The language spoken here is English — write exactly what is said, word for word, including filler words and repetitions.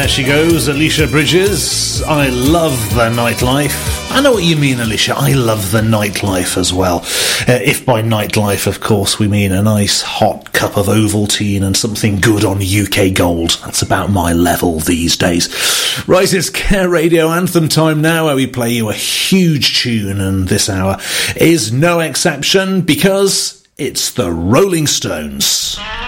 There she goes, Alicia Bridges. I love the nightlife. I know what you mean, Alicia. I love the nightlife as well. Uh, if by nightlife, of course, we mean a nice hot cup of Ovaltine and something good on U K Gold. That's about my level these days. Right, it's Care Radio Anthem time now, where we play you a huge tune, and this hour is no exception because it's the Rolling Stones.